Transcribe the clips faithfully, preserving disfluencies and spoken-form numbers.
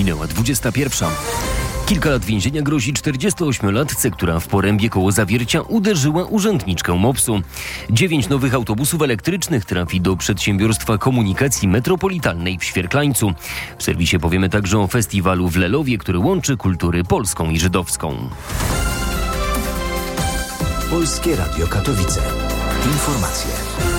minęła dwudziesta pierwsza. Kilka lat więzienia grozi czterdziestoośmiolatce, która w Porębie koło Zawiercia uderzyła urzędniczkę mopsu. Dziewięć nowych autobusów elektrycznych trafi do przedsiębiorstwa komunikacji metropolitalnej w Świerklańcu. W serwisie powiemy także o festiwalu w Lelowie, który łączy kultury polską i żydowską. Polskie Radio Katowice. Informacje.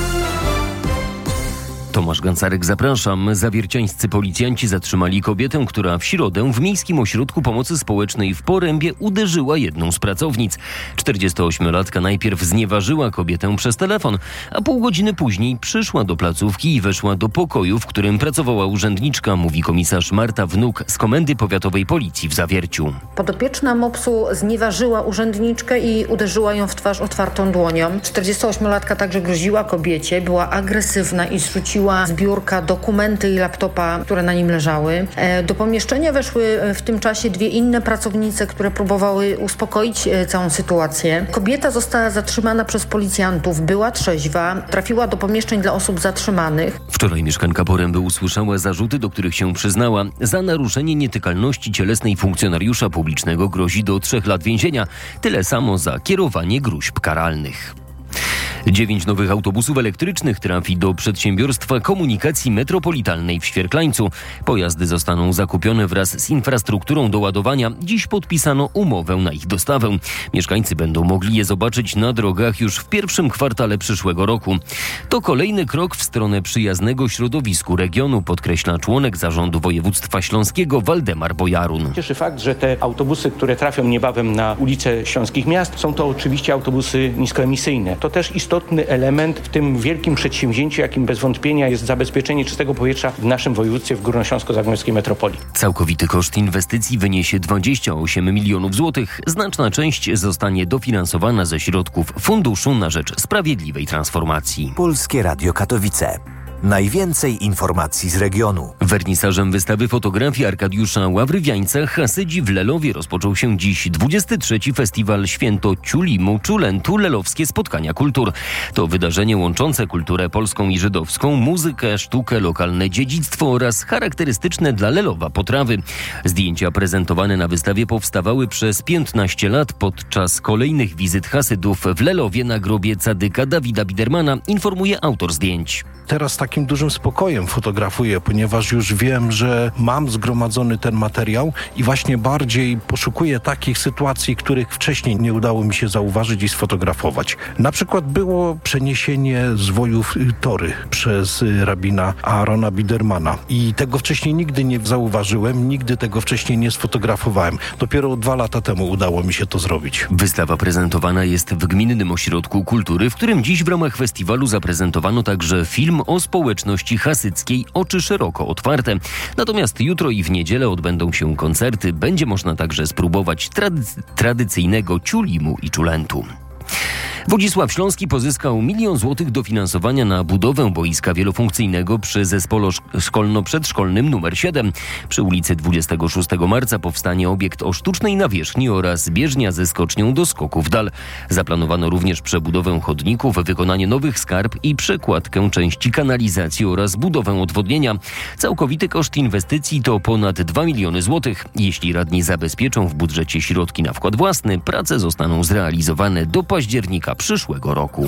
Tomasz Gancarek, zapraszam. Zawierciańscy policjanci zatrzymali kobietę, która w środę w Miejskim Ośrodku Pomocy Społecznej w Porębie uderzyła jedną z pracownic. czterdziestoośmiolatka najpierw znieważyła kobietę przez telefon, a pół godziny później przyszła do placówki i weszła do pokoju, w którym pracowała urzędniczka, mówi komisarz Marta Wnuk z Komendy Powiatowej Policji w Zawierciu. Podopieczna mopsu znieważyła urzędniczkę i uderzyła ją w twarz otwartą dłonią. czterdziestoośmiolatka także groziła kobiecie, była agresywna i zrzuciła z biurka dokumenty i laptopa, które na nim leżały. Do pomieszczenia weszły w tym czasie dwie inne pracownice, które próbowały uspokoić całą sytuację. Kobieta została zatrzymana przez policjantów, była trzeźwa, trafiła do pomieszczeń dla osób zatrzymanych. Wczoraj mieszkanka Poręby usłyszała zarzuty, do których się przyznała. Za naruszenie nietykalności cielesnej funkcjonariusza publicznego grozi do trzech lat więzienia. Tyle samo za kierowanie gróźb karalnych. Dziewięć nowych autobusów elektrycznych trafi do przedsiębiorstwa komunikacji metropolitalnej w Świerklańcu. Pojazdy zostaną zakupione wraz z infrastrukturą do ładowania. Dziś podpisano umowę na ich dostawę. Mieszkańcy będą mogli je zobaczyć na drogach już w pierwszym kwartale przyszłego roku. To kolejny krok w stronę przyjaznego środowisku regionu, podkreśla członek zarządu województwa śląskiego Waldemar Bojarun. Cieszy fakt, że te autobusy, które trafią niebawem na ulice śląskich miast, są to oczywiście autobusy niskoemisyjne. To też istotne istotny element w tym wielkim przedsięwzięciu, jakim bez wątpienia jest zabezpieczenie czystego powietrza w naszym województwie, w górnośląsko-zagłębskiej metropolii. Całkowity koszt inwestycji wyniesie dwadzieścia osiem milionów złotych. Znaczna część zostanie dofinansowana ze środków Funduszu na rzecz Sprawiedliwej Transformacji. Polskie Radio Katowice. Najwięcej informacji z regionu. Wernisażem wystawy fotografii Arkadiusza Ławrywiańca Hasydzi w Lelowie rozpoczął się dziś dwudziesty trzeci Festiwal Święto Ciulimu Czulentu Lelowskie Spotkania Kultur. To wydarzenie łączące kulturę polską i żydowską, muzykę, sztukę, lokalne dziedzictwo oraz charakterystyczne dla Lelowa potrawy. Zdjęcia prezentowane na wystawie powstawały przez piętnaście lat podczas kolejnych wizyt Hasydów w Lelowie na grobie cadyka Dawida Bidermana, informuje autor zdjęć. Teraz takim dużym spokojem fotografuję, ponieważ już wiem, że mam zgromadzony ten materiał i właśnie bardziej poszukuję takich sytuacji, których wcześniej nie udało mi się zauważyć i sfotografować. Na przykład było przeniesienie zwojów Tory przez rabina Aarona Bidermana i tego wcześniej nigdy nie zauważyłem, nigdy tego wcześniej nie sfotografowałem. Dopiero dwa lata temu udało mi się to zrobić. Wystawa prezentowana jest w Gminnym Ośrodku Kultury, w którym dziś w ramach festiwalu zaprezentowano także film o społeczności hasyckiej Oczy szeroko otwarte. Natomiast jutro i w niedzielę odbędą się koncerty. Będzie można także spróbować trady- tradycyjnego ciulimu i czulentu. Wodzisław Śląski pozyskał milion złotych dofinansowania na budowę boiska wielofunkcyjnego przy zespole szkolno-przedszkolnym numer siedem. Przy ulicy dwudziestego szóstego marca powstanie obiekt o sztucznej nawierzchni oraz bieżnia ze skocznią do skoku w dal. Zaplanowano również przebudowę chodników, wykonanie nowych skarp i przekładkę części kanalizacji oraz budowę odwodnienia. Całkowity koszt inwestycji to ponad dwa miliony złotych. Jeśli radni zabezpieczą w budżecie środki na wkład własny, prace zostaną zrealizowane do października przyszłego roku.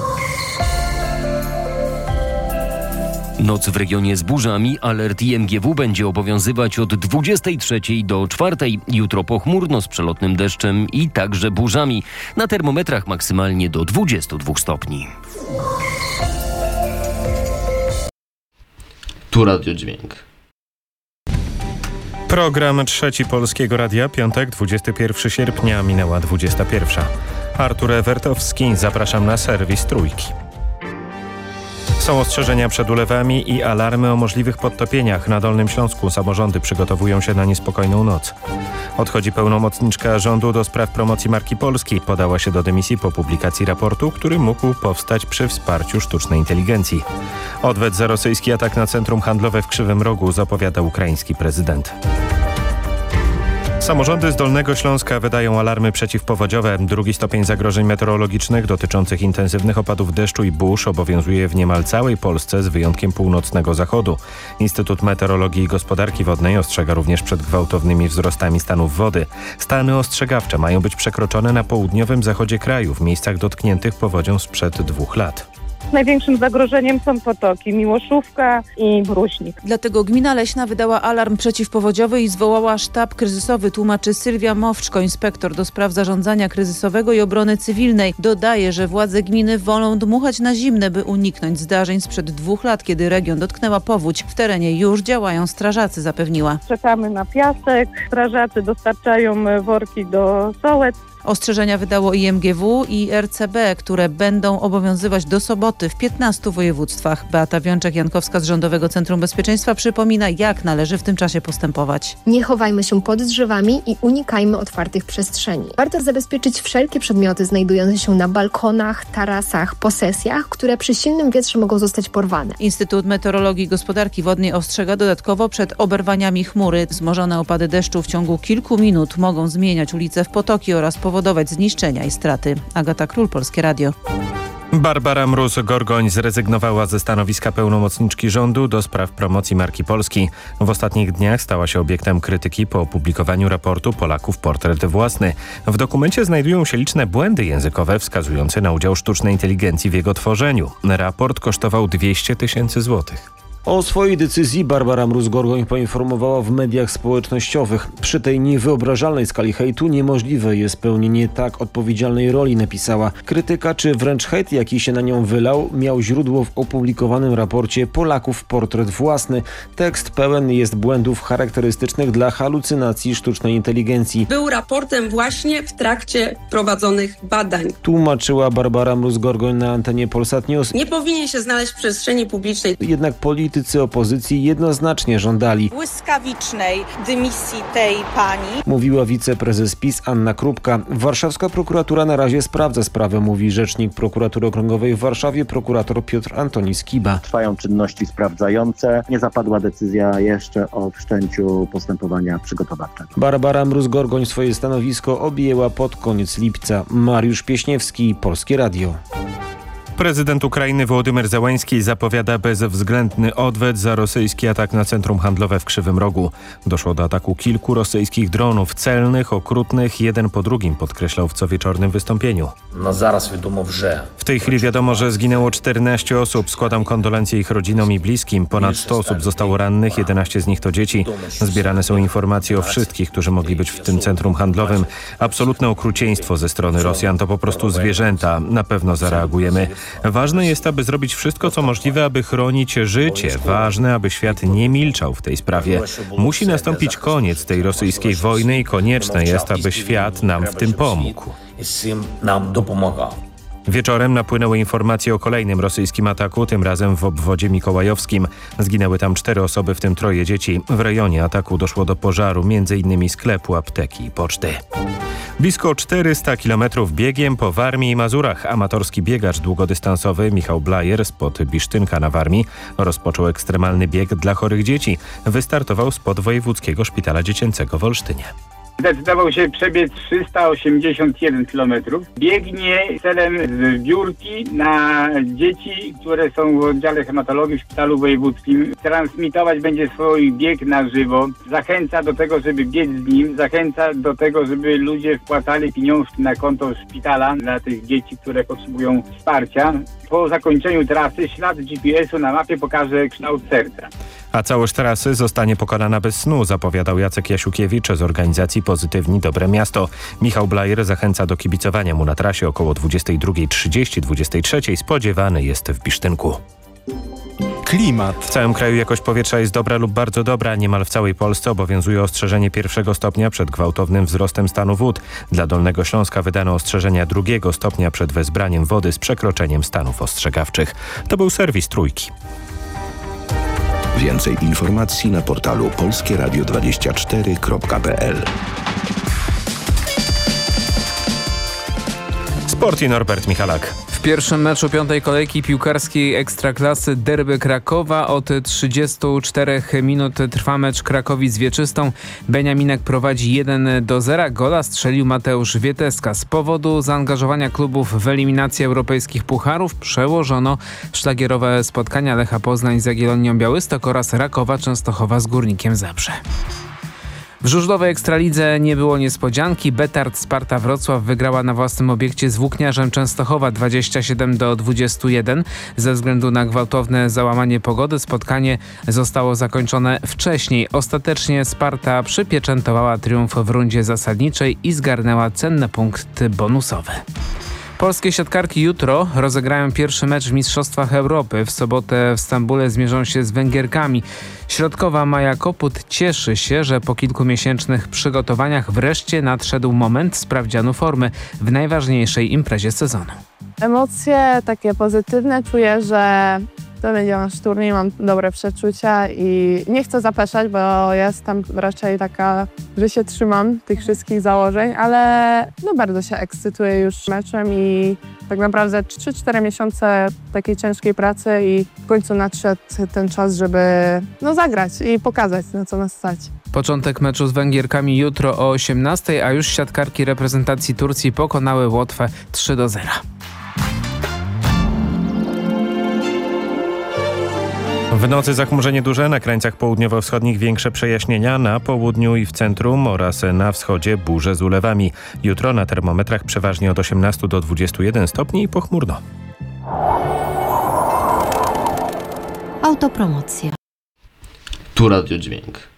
Noc w regionie z burzami. Alert I M G W będzie obowiązywać od dwudziestej trzeciej do czwartej. Jutro pochmurno z przelotnym deszczem i także burzami. Na termometrach maksymalnie do dwudziestu dwóch stopni. Tu Radio Dźwięk. Program Trzeci Polskiego Radia, piątek, dwudziestego pierwszego sierpnia, minęła dwudziesta pierwsza. Artur Ewertowski, zapraszam na serwis Trójki. Są ostrzeżenia przed ulewami i alarmy o możliwych podtopieniach. Na Dolnym Śląsku samorządy przygotowują się na niespokojną noc. Odchodzi pełnomocniczka rządu do spraw promocji marki polskiej. Podała się do dymisji po publikacji raportu, który mógł powstać przy wsparciu sztucznej inteligencji. Odwet za rosyjski atak na centrum handlowe w Krzywym Rogu, zapowiada ukraiński prezydent. Samorządy z Dolnego Śląska wydają alarmy przeciwpowodziowe. Drugi stopień zagrożeń meteorologicznych dotyczących intensywnych opadów deszczu i burz obowiązuje w niemal całej Polsce z wyjątkiem północnego zachodu. Instytut Meteorologii i Gospodarki Wodnej ostrzega również przed gwałtownymi wzrostami stanów wody. Stany ostrzegawcze mają być przekroczone na południowym zachodzie kraju w miejscach dotkniętych powodzią sprzed dwóch lat. Największym zagrożeniem są potoki Miłoszówka i Bruśnik. Dlatego Gmina Leśna wydała alarm przeciwpowodziowy i zwołała sztab kryzysowy, tłumaczy Sylwia Mowczko, inspektor do spraw zarządzania kryzysowego i obrony cywilnej. Dodaje, że władze gminy wolą dmuchać na zimne, by uniknąć zdarzeń sprzed dwóch lat, kiedy region dotknęła powódź. W terenie już działają strażacy, zapewniła. Czekamy na piasek, strażacy dostarczają worki do sołec. Ostrzeżenia wydało I M G W i R C B, które będą obowiązywać do soboty w piętnastu województwach. Beata Wiączek-Jankowska z Rządowego Centrum Bezpieczeństwa przypomina, jak należy w tym czasie postępować. Nie chowajmy się pod drzewami i unikajmy otwartych przestrzeni. Warto zabezpieczyć wszelkie przedmioty znajdujące się na balkonach, tarasach, posesjach, które przy silnym wietrze mogą zostać porwane. Instytut Meteorologii i Gospodarki Wodnej ostrzega dodatkowo przed oberwaniami chmury. Wzmożone opady deszczu w ciągu kilku minut mogą zmieniać ulice w potoki oraz powodować powodować zniszczenia i straty. Agata Król, Polskie Radio. Barbara Mróz-Gorgoń zrezygnowała ze stanowiska pełnomocniczki rządu do spraw promocji marki Polski. W ostatnich dniach stała się obiektem krytyki po opublikowaniu raportu Polaków portret własny. W dokumencie znajdują się liczne błędy językowe wskazujące na udział sztucznej inteligencji w jego tworzeniu. Raport kosztował dwieście tysięcy złotych. O swojej decyzji Barbara Mróz-Gorgoń poinformowała w mediach społecznościowych. Przy tej niewyobrażalnej skali hejtu niemożliwe jest pełnienie tak odpowiedzialnej roli, napisała. Krytyka czy wręcz hejt, jaki się na nią wylał, miał źródło w opublikowanym raporcie Polaków portret własny. Tekst pełen jest błędów charakterystycznych dla halucynacji sztucznej inteligencji. Był raportem właśnie w trakcie prowadzonych badań. Tłumaczyła Barbara Mróz-Gorgoń na antenie Polsat News. Nie powinien się znaleźć w przestrzeni publicznej. Jednak politycy Politycy opozycji jednoznacznie żądali błyskawicznej dymisji tej pani, mówiła wiceprezes PiS Anna Krupka. Warszawska prokuratura na razie sprawdza sprawę, mówi rzecznik prokuratury okręgowej w Warszawie, prokurator Piotr Antoni Skiba. Trwają czynności sprawdzające. Nie zapadła decyzja jeszcze o wszczęciu postępowania przygotowawczego. Barbara Mróz-Gorgoń swoje stanowisko objęła pod koniec lipca. Mariusz Pieśniewski, Polskie Radio. Prezydent Ukrainy Wołodymyr Zełenski zapowiada bezwzględny odwet za rosyjski atak na centrum handlowe w Krzywym Rogu. Doszło do ataku kilku rosyjskich dronów celnych, okrutnych, jeden po drugim, podkreślał w cowieczornym wystąpieniu. W tej chwili wiadomo, że zginęło czternaście osób. Składam kondolencje ich rodzinom i bliskim. Ponad sto osób zostało rannych, jedenaście z nich to dzieci. Zbierane są informacje o wszystkich, którzy mogli być w tym centrum handlowym. Absolutne okrucieństwo ze strony Rosjan, to po prostu zwierzęta. Na pewno zareagujemy. Ważne jest, aby zrobić wszystko, co możliwe, aby chronić życie. Ważne, aby świat nie milczał w tej sprawie. Musi nastąpić koniec tej rosyjskiej wojny i konieczne jest, aby świat nam w tym pomógł. Wieczorem napłynęły informacje o kolejnym rosyjskim ataku, tym razem w obwodzie mikołajowskim. Zginęły tam cztery osoby, w tym troje dzieci. W rejonie ataku doszło do pożaru, między innymi sklepu, apteki i poczty. Blisko czterysta kilometrów biegiem po Warmii i Mazurach. Amatorski biegacz długodystansowy Michał Blajer spod Bisztynka na Warmii rozpoczął ekstremalny bieg dla chorych dzieci. Wystartował spod Wojewódzkiego Szpitala Dziecięcego w Olsztynie. Zdecydował się przebiec trzysta osiemdziesiąt jeden kilometrów. Biegnie celem zbiórki na dzieci, które są w oddziale hematologii w Szpitalu Wojewódzkim. Transmitować będzie swój bieg na żywo. Zachęca do tego, żeby biec z nim. Zachęca do tego, żeby ludzie wpłacali pieniążki na konto szpitala dla tych dzieci, które potrzebują wsparcia. Po zakończeniu trasy ślad G P S u na mapie pokaże kształt serca. A całość trasy zostanie pokonana bez snu, zapowiadał Jacek Jasiukiewicz z organizacji Pozytywni Dobre Miasto. Michał Blajer zachęca do kibicowania mu na trasie około dwudziestej drugiej trzydzieści do dwudziestej trzeciej. Spodziewany jest w Bisztynku. Klimat. W całym kraju jakość powietrza jest dobra lub bardzo dobra. Niemal w całej Polsce obowiązuje ostrzeżenie pierwszego stopnia przed gwałtownym wzrostem stanu wód. Dla Dolnego Śląska wydano ostrzeżenia drugiego stopnia przed wezbraniem wody z przekroczeniem stanów ostrzegawczych. To był serwis Trójki. Więcej informacji na portalu polskie radio dwadzieścia cztery kropka p l. Sport i Norbert Michalak. W pierwszym meczu piątej kolejki piłkarskiej Ekstraklasy derby Krakowa od trzydziestu czterech minut trwa mecz Krakowi z Wieczystą. Beniaminek prowadzi jeden do zera. Gola strzelił Mateusz Wieteska. Z powodu zaangażowania klubów w eliminację europejskich pucharów przełożono szlagierowe spotkania Lecha Poznań z Jagiellonią Białystok oraz Rakowa Częstochowa z Górnikiem Zabrze. W żużlowej Ekstralidze nie było niespodzianki. Betard Sparta Wrocław wygrała na własnym obiekcie z Włókniarzem Częstochowa dwadzieścia siedem do dwudziestu jeden. Ze względu na gwałtowne załamanie pogody spotkanie zostało zakończone wcześniej. Ostatecznie Sparta przypieczętowała triumf w rundzie zasadniczej i zgarnęła cenne punkty bonusowe. Polskie siatkarki jutro rozegrają pierwszy mecz w Mistrzostwach Europy. W sobotę w Stambule zmierzą się z Węgierkami. Środkowa Maja Koput cieszy się, że po kilkumiesięcznych przygotowaniach wreszcie nadszedł moment sprawdzianu formy w najważniejszej imprezie sezonu. Emocje takie pozytywne. Czuję, że to będzie nasz turniej, mam dobre przeczucia i nie chcę zapeszać, bo jestem raczej taka, że się trzymam tych wszystkich założeń, ale no bardzo się ekscytuję już meczem i tak naprawdę trzy cztery miesiące takiej ciężkiej pracy i w końcu nadszedł ten czas, żeby no zagrać i pokazać, na co nas stać. Początek meczu z Węgierkami jutro o osiemnastej, a już siatkarki reprezentacji Turcji pokonały Łotwę trzy do zera. W nocy zachmurzenie duże, na krańcach południowo-wschodnich większe przejaśnienia, na południu i w centrum oraz na wschodzie burze z ulewami. Jutro na termometrach przeważnie od osiemnastu do dwudziestu jeden stopni i pochmurno. Autopromocja. Tu Radio Dźwięk.